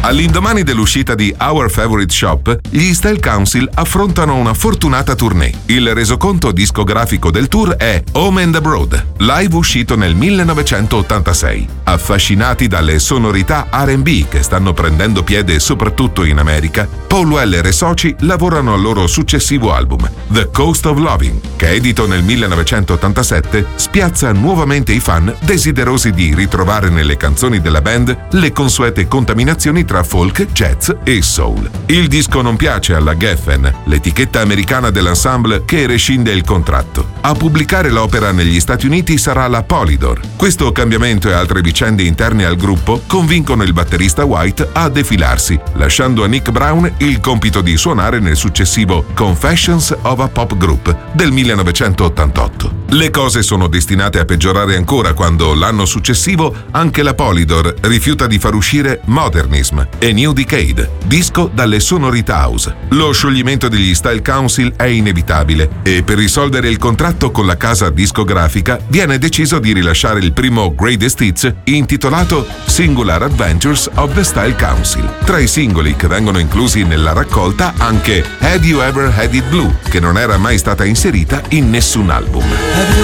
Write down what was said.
All'indomani dell'uscita di Our Favorite Shop, gli Style Council affrontano una fortunata tournée. Il resoconto discografico del tour è Home and Abroad, live uscito nel 1986. Affascinati dalle sonorità R&B che stanno prendendo piede soprattutto in America, Paul Weller e soci lavorano al loro successivo album, The Coast of Loving, che edito nel 1987 spiazza nuovamente i fan desiderosi di ritrovare nelle canzoni della band le consuete contaminazioni tra folk, jazz e soul. Il disco non piace alla Geffen, l'etichetta americana dell'ensemble che rescinde il contratto. A pubblicare l'opera negli Stati Uniti sarà la Polydor. Questo cambiamento e altre vicende interne al gruppo convincono il batterista White a defilarsi, lasciando a Nick Brown il compito di suonare nel successivo Confessions of a Pop Group del 1988. Le cose sono destinate a peggiorare ancora quando l'anno successivo anche la Polydor rifiuta di far uscire Modernism e New Decade, disco dalle sonorità house. Lo scioglimento degli Style Council è inevitabile e per risolvere il contratto con la casa discografica viene deciso di rilasciare il primo Greatest Hits intitolato Singular Adventures of the Style Council. Tra i singoli che vengono inclusi nella raccolta anche Have You Ever Had It Blue, che non era mai stata inserita in nessun album.